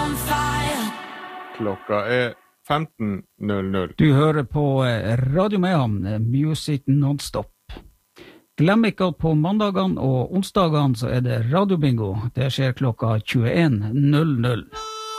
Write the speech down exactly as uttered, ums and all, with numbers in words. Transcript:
Klokka er femten null null. Du hører på Radio Mayhem, Music Non-Stop. Glem ikke at på mandagene og onsdagene så er det radiobingo. Det skjer klokka tjueen null null.